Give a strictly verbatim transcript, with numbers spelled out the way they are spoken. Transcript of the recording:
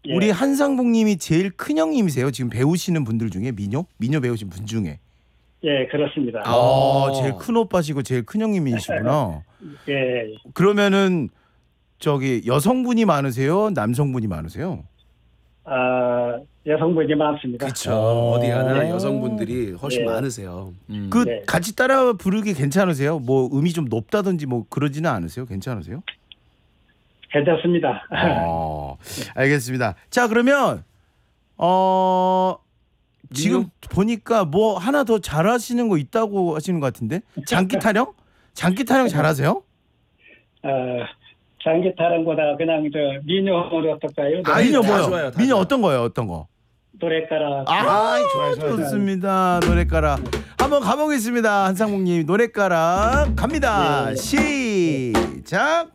예. 우리 한상봉님이 제일 큰 형님이세요? 지금 배우시는 분들 중에 미녀? 미녀 배우신 분 중에. 예, 그렇습니다. 아, 제일 큰 오빠시고 제일 큰 형님이시구나. 예, 그러면은 저기 여성분이 많으세요? 남성분이 많으세요? 아, 여성분이 많습니다. 그렇죠. 어. 어디 가나 여성분들이 훨씬 예. 많으세요. 음. 그 네. 같이 따라 부르기 괜찮으세요? 뭐 음이 좀 높다든지 뭐 그러지는 않으세요? 괜찮으세요? 괜찮습니다. 어, 알겠습니다. 자, 그러면 어 지금 민요? 보니까 뭐 하나 더 잘하시는 거 있다고 하시는 것 같은데 장기 타령? 장기 타령 잘하세요? 어, 장기 타령보다 그냥 저 민요으로 어떨까요? 아, 아니, 미녀 다 뭐요? 좋아요, 다 미녀 좋아요. 어떤 거예요? 어떤 거? 노래가라. 아, 좋아요, 좋아요. 좋습니다. 노래가락 한번 가보겠습니다. 한상봉님 노래가락 갑니다. 네. 시작.